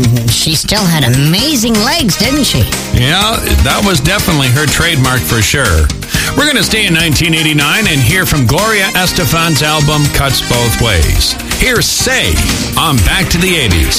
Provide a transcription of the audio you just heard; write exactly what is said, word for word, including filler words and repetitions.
She still had amazing legs, didn't she? Yeah, that was definitely her trademark for sure. We're going to stay in nineteen eighty-nine and hear from Gloria Estefan's album Cuts Both Ways. Here's Say on Back to the eighties.